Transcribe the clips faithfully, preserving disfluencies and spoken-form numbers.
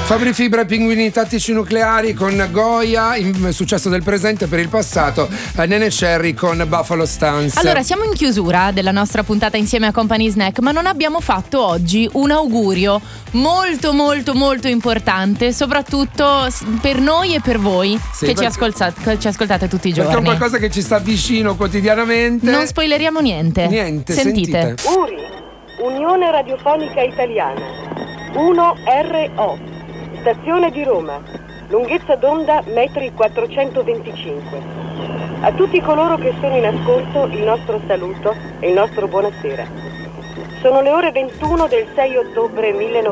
Fabri Fibra e Pinguini Tattici Nucleari con Goya, in successo del presente per il passato, Nene Cherry con Buffalo Stance. Allora, siamo in chiusura della nostra puntata insieme a Company Snack, ma non abbiamo fatto oggi un augurio molto molto molto importante, soprattutto per noi e per voi, sì, che perché, ci, ascoltate, ci ascoltate tutti i giorni. Perché è un qualcosa che ci sta vicino quotidianamente. Non spoileriamo niente. Niente, sentite. sentite. U R I, Unione Radiofonica Italiana, uno R O, stazione di Roma, lunghezza d'onda metri quattrocentoventicinque. A tutti coloro che sono in ascolto il nostro saluto e il nostro buonasera. Sono le ore ventuno del sei ottobre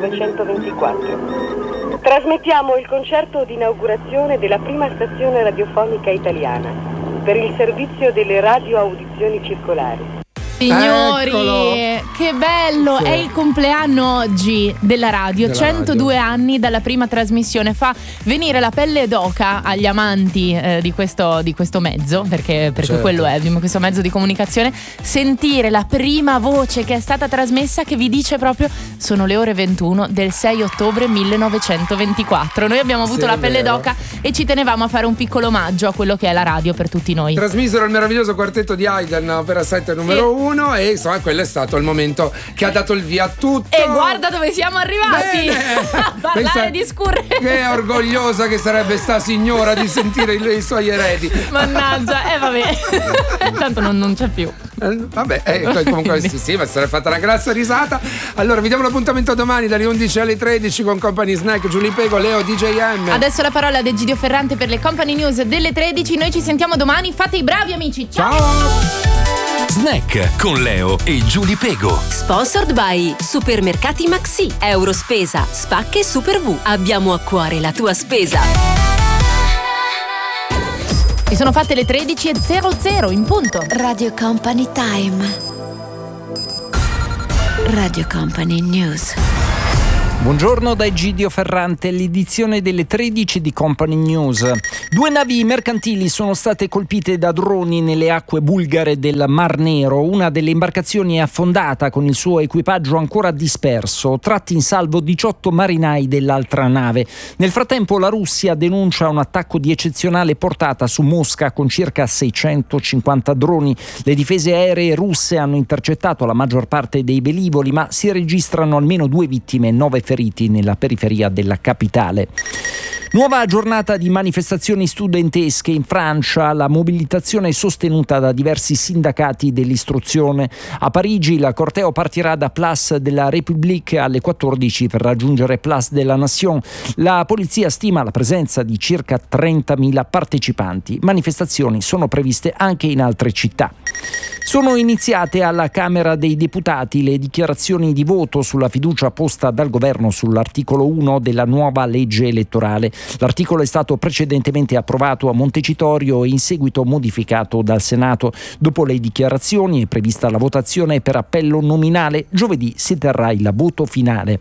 millenovecentoventiquattro. Trasmettiamo il concerto di inaugurazione della prima stazione radiofonica italiana per il servizio delle radioaudizioni circolari. Signori, Eccolo. Che bello, sì. È il compleanno oggi della radio, della centodue radio. Anni dalla prima trasmissione. Fa venire la pelle d'oca agli amanti eh, di, questo, di questo mezzo, perché, perché certo. quello è, di questo mezzo di comunicazione, sentire la prima voce che è stata trasmessa, che vi dice proprio sono le ore ventuno del sei ottobre millenovecentoventiquattro. Noi abbiamo avuto sì, la pelle vero. d'oca e ci tenevamo a fare un piccolo omaggio a quello che è la radio per tutti noi. Trasmisero il meraviglioso quartetto di Haydn, opera sette numero uno. E insomma quello è stato il momento che ha dato il via a tutto. E guarda dove siamo arrivati. A parlare Pensa di scurre. Che orgogliosa che sarebbe sta signora di sentire i, i suoi eredi. Mannaggia, e eh, vabbè. Tanto non, non c'è più. Eh, vabbè, eh, comunque sì, sì, ma si sarebbe fatta una grassa risata. Allora vi diamo l'appuntamento domani dalle undici alle tredici con Company Snack, Giulia Pego, Leo, D J M. Adesso la parola ad Egidio Ferrante per le Company News delle tredici. Noi ci sentiamo domani, fate i bravi amici. Ciao, ciao. Snack con Leo e Giulia Pego. Sponsored by Supermercati Maxi, Eurospesa, Spacche e Super V. Abbiamo a cuore la tua spesa. Si sono fatte le tredici e zero zero in punto. Radio Company Time. Radio Company News. Buongiorno da Egidio Ferrante, l'edizione delle tredici di Company News. Due navi mercantili sono state colpite da droni nelle acque bulgare del Mar Nero. Una delle imbarcazioni è affondata con il suo equipaggio ancora disperso. Tratti in salvo diciotto marinai dell'altra nave. Nel frattempo la Russia denuncia un attacco di eccezionale portata su Mosca con circa seicentocinquanta droni. Le difese aeree russe hanno intercettato la maggior parte dei velivoli, ma si registrano almeno due vittime e nove feriti nella periferia della capitale. Nuova giornata di manifestazioni studentesche in Francia, la mobilitazione è sostenuta da diversi sindacati dell'istruzione. A Parigi la corteo partirà da Place de la République alle quattordici per raggiungere Place de la Nation. La polizia stima la presenza di circa trentamila partecipanti. Manifestazioni sono previste anche in altre città. Sono iniziate alla Camera dei Deputati le dichiarazioni di voto sulla fiducia posta dal governo sull'articolo uno della nuova legge elettorale. L'articolo è stato precedentemente approvato a Montecitorio e in seguito modificato dal Senato. Dopo le dichiarazioni è prevista la votazione per appello nominale. Giovedì si terrà il voto finale.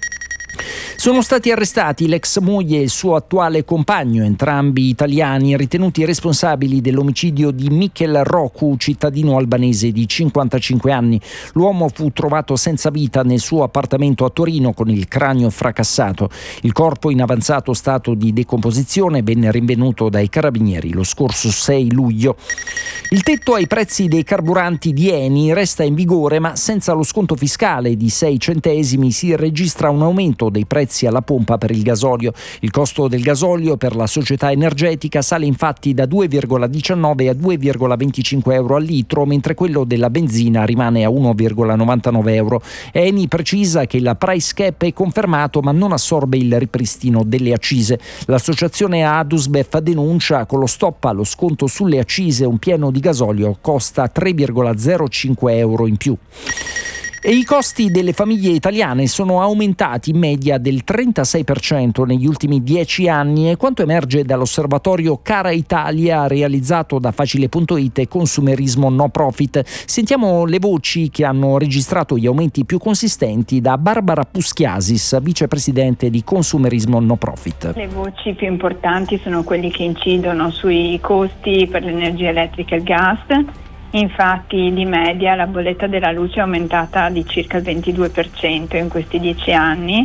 Sono stati arrestati l'ex moglie e il suo attuale compagno, entrambi italiani, ritenuti responsabili dell'omicidio di Michel Rocu, cittadino albanese di cinquantacinque anni. L'uomo fu trovato senza vita nel suo appartamento a Torino con il cranio fracassato. Il corpo in avanzato stato di decomposizione venne rinvenuto dai carabinieri lo scorso sei luglio. Il tetto ai prezzi dei carburanti di Eni resta in vigore, ma senza lo sconto fiscale di sei centesimi si registra un aumento dei prezzi alla pompa per il gasolio. Il costo del gasolio per la società energetica sale infatti da due virgola diciannove a due virgola venticinque euro al litro, mentre quello della benzina rimane a uno virgola novantanove euro. Eni precisa che il price cap è confermato ma non assorbe il ripristino delle accise. L'associazione Adusbef denuncia: con lo stop allo sconto sulle accise un pieno di gasolio costa tre virgola zero cinque euro in più. E i costi delle famiglie italiane sono aumentati in media del trentasei per cento negli ultimi dieci anni, e quanto emerge dall'osservatorio Cara Italia realizzato da Facile punto it e Consumerismo No Profit. Sentiamo le voci che hanno registrato gli aumenti più consistenti da Barbara Puschiasis, vicepresidente di Consumerismo No Profit. Le voci più importanti sono quelli che incidono sui costi per l'energia elettrica e il gas. Infatti di media la bolletta della luce è aumentata di circa il ventidue per cento in questi dieci anni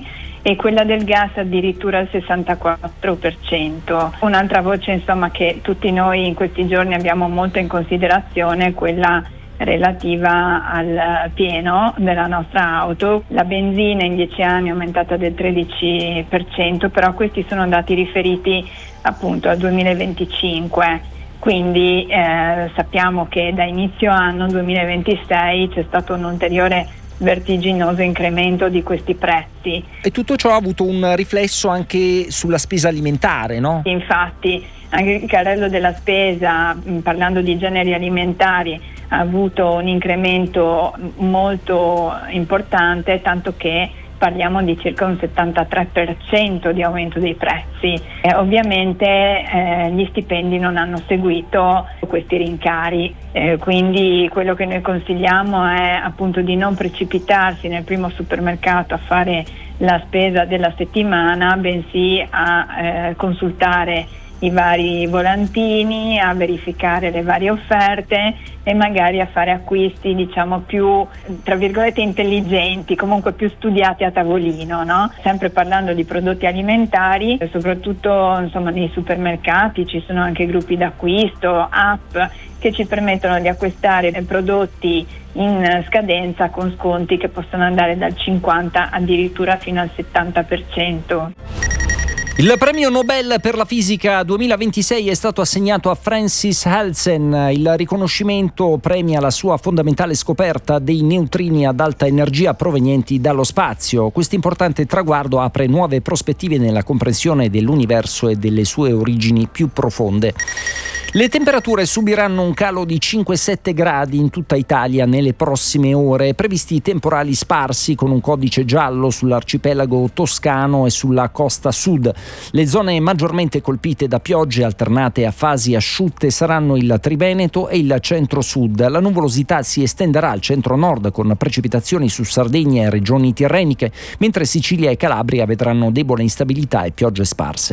e quella del gas addirittura il sessantaquattro per cento. Un'altra voce insomma che tutti noi in questi giorni abbiamo molto in considerazione è quella relativa al pieno della nostra auto. La benzina in dieci anni è aumentata del tredici per cento, però questi sono dati riferiti appunto al duemilaventicinque, quindi eh, sappiamo che da inizio anno duemilaventisei c'è stato un ulteriore vertiginoso incremento di questi prezzi. E tutto ciò ha avuto un riflesso anche sulla spesa alimentare, no? Infatti anche il carrello della spesa, parlando di generi alimentari, ha avuto un incremento molto importante, tanto che parliamo di circa un settantatré per cento di aumento dei prezzi. E ovviamente eh, gli stipendi non hanno seguito questi rincari, eh, quindi quello che noi consigliamo è appunto di non precipitarsi nel primo supermercato a fare la spesa della settimana, bensì a eh, consultare i vari volantini, a verificare le varie offerte e magari a fare acquisti diciamo più tra virgolette intelligenti, comunque più studiati a tavolino, no? Sempre parlando di prodotti alimentari, soprattutto insomma nei supermercati ci sono anche gruppi d'acquisto, app che ci permettono di acquistare prodotti in scadenza con sconti che possono andare dal cinquanta addirittura fino al settanta per cento. Il premio Nobel per la fisica duemilaventisei è stato assegnato a Francis Halsen. Il riconoscimento premia la sua fondamentale scoperta dei neutrini ad alta energia provenienti dallo spazio. Questo importante traguardo apre nuove prospettive nella comprensione dell'universo e delle sue origini più profonde. Le temperature subiranno un calo di cinque sette gradi in tutta Italia nelle prossime ore, previsti temporali sparsi con un codice giallo sull'arcipelago toscano e sulla costa sud. Le zone maggiormente colpite da piogge alternate a fasi asciutte saranno il Triveneto e il centro-sud. La nuvolosità si estenderà al centro-nord con precipitazioni su Sardegna e regioni tirreniche, mentre Sicilia e Calabria vedranno debole instabilità e piogge sparse.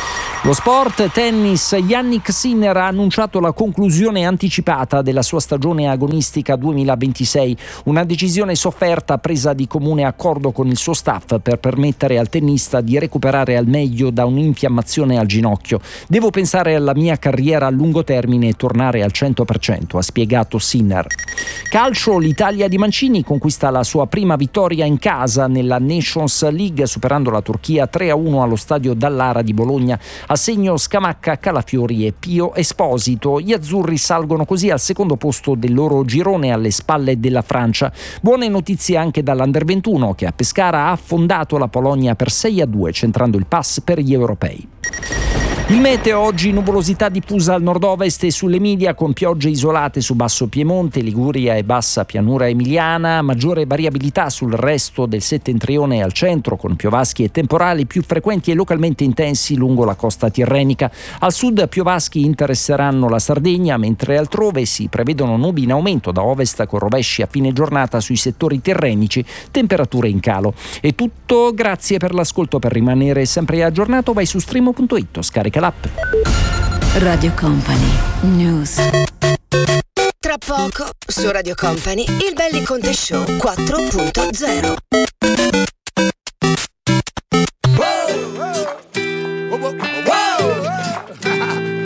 Lo sport, tennis, Jannik Sinner ha annunciato la conclusione anticipata della sua stagione agonistica duemilaventisei, una decisione sofferta presa di comune accordo con il suo staff per permettere al tennista di recuperare al meglio da un'infiammazione al ginocchio. Devo pensare alla mia carriera a lungo termine e tornare al cento per cento, ha spiegato Sinner. Calcio, l'Italia di Mancini conquista la sua prima vittoria in casa nella Nations League superando la Turchia tre a uno allo stadio Dallara di Bologna. A segno Scamacca, Calafiori e Pio Esposito. Gli azzurri salgono così al secondo posto del loro girone alle spalle della Francia. Buone notizie anche dall'Under ventuno che a Pescara ha affondato la Polonia per sei a due, centrando il pass per gli europei. Il meteo oggi: nuvolosità diffusa al nord-ovest e sull'Emilia con piogge isolate su Basso Piemonte, Liguria e Bassa Pianura Emiliana, maggiore variabilità sul resto del settentrione e al centro con piovaschi e temporali più frequenti e localmente intensi lungo la costa tirrenica. Al sud piovaschi interesseranno la Sardegna, mentre altrove si prevedono nubi in aumento da ovest con rovesci a fine giornata sui settori tirrenici, temperature in calo. È tutto, grazie per l'ascolto. Per rimanere sempre aggiornato vai su streamo punto it, scarica l'app. Radio Company News. Tra poco su Radio Company il Belli Conte Show quattro punto zero.